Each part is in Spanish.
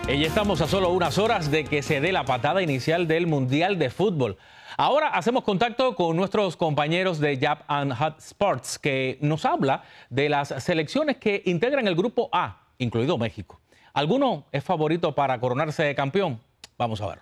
Y estamos a solo unas horas de que se dé la patada inicial del Mundial de Fútbol. Ahora hacemos contacto con nuestros compañeros de Yap and Hut Sports, que nos habla de las selecciones que integran el Grupo A, incluido México. ¿Alguno es favorito para coronarse campeón? Vamos a verlo.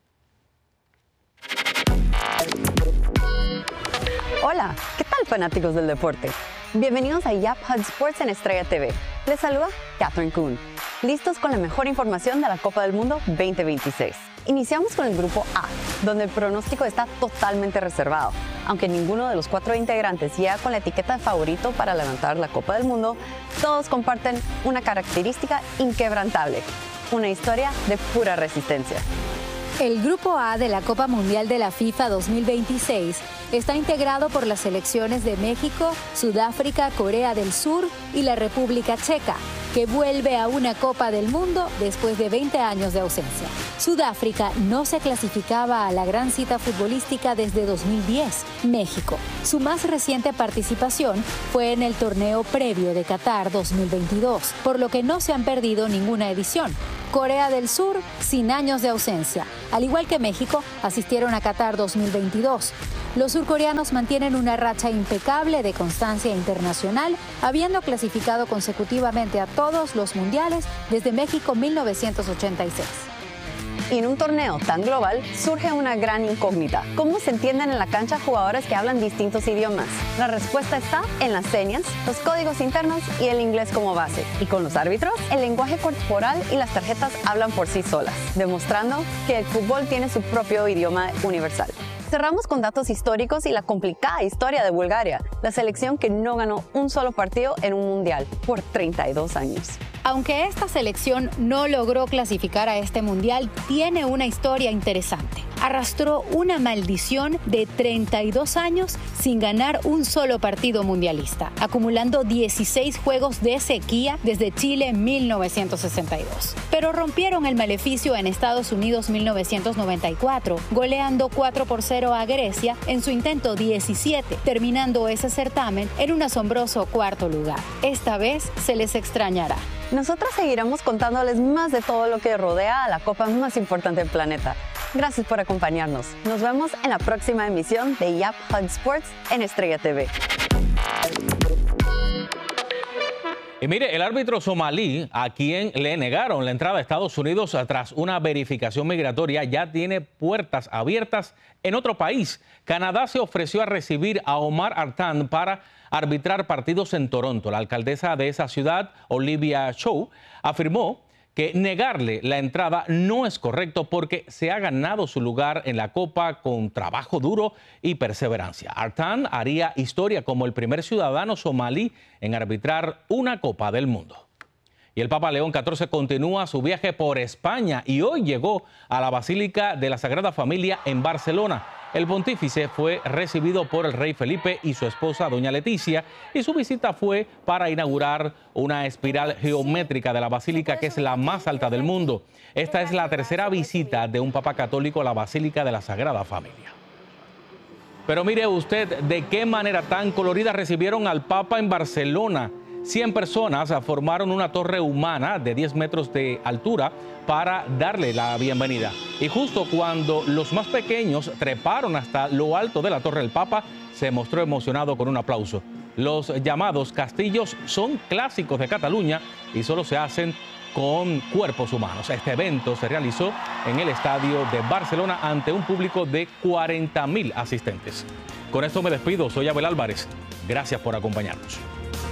Hola, ¿qué tal, fanáticos del deporte? Bienvenidos a Yap Hut Sports en Estrella TV. Les saluda Catherine Kuhn. Listos con la mejor información de la Copa del Mundo 2026. Iniciamos con el Grupo A, donde el pronóstico está totalmente reservado. Aunque ninguno de los 4 integrantes llega con la etiqueta de favorito para levantar la Copa del Mundo, todos comparten una característica inquebrantable: una historia de pura resistencia. El Grupo A de la Copa Mundial de la FIFA 2026 está integrado por las selecciones de México, Sudáfrica, Corea del Sur y la República Checa, que vuelve a una Copa del Mundo después de 20 años de ausencia. Sudáfrica no se clasificaba a la gran cita futbolística desde 2010. México, su más reciente participación fue en el torneo previo de Qatar 2022, por lo que no se han perdido ninguna edición. Corea del Sur, sin años de ausencia. Al igual que México, asistieron a Qatar 2022. Los surcoreanos mantienen una racha impecable de constancia internacional, habiendo clasificado consecutivamente a todos los mundiales desde México 1986. Y en un torneo tan global surge una gran incógnita: ¿cómo se entienden en la cancha jugadores que hablan distintos idiomas? La respuesta está en las señas, los códigos internos y el inglés como base. Y con los árbitros, el lenguaje corporal y las tarjetas hablan por sí solas, demostrando que el fútbol tiene su propio idioma universal. Cerramos con datos históricos y la complicada historia de Bulgaria, la selección que no ganó un solo partido en un mundial por 32 años. Aunque esta selección no logró clasificar a este mundial, tiene una historia interesante. Arrastró una maldición de 32 años sin ganar un solo partido mundialista, acumulando 16 juegos de sequía desde Chile en 1962. Pero rompieron el maleficio en Estados Unidos 1994, goleando 4-0 a Grecia en su intento 17, terminando ese certamen en un asombroso cuarto lugar. Esta vez se les extrañará. Nosotras seguiremos contándoles más de todo lo que rodea a la copa más importante del planeta. Gracias por acompañarnos. Nos vemos en la próxima emisión de Yap Hut Sports en Estrella TV. Y mire, el árbitro somalí, a quien le negaron la entrada a Estados Unidos tras una verificación migratoria, ya tiene puertas abiertas en otro país. Canadá se ofreció a recibir a Omar Artan para arbitrar partidos en Toronto. La alcaldesa de esa ciudad, Olivia Chow, afirmó que negarle la entrada no es correcto porque se ha ganado su lugar en la Copa con trabajo duro y perseverancia. Artan haría historia como el primer ciudadano somalí en arbitrar una Copa del Mundo. Y el Papa León XIV continúa su viaje por España y hoy llegó a la Basílica de la Sagrada Familia en Barcelona. El pontífice fue recibido por el rey Felipe y su esposa, doña Leticia, y su visita fue para inaugurar una espiral geométrica de la basílica, que es la más alta del mundo. Esta es la tercera visita de un papa católico a la Basílica de la Sagrada Familia. Pero mire usted de qué manera tan colorida recibieron al Papa en Barcelona. 100 personas formaron una torre humana de 10 metros de altura para darle la bienvenida. Y justo cuando los más pequeños treparon hasta lo alto de la torre, el Papa se mostró emocionado con un aplauso. Los llamados castillos son clásicos de Cataluña y solo se hacen con cuerpos humanos. Este evento se realizó en el estadio de Barcelona ante un público de 40.000 asistentes. Con esto me despido, soy Abel Álvarez. Gracias por acompañarnos.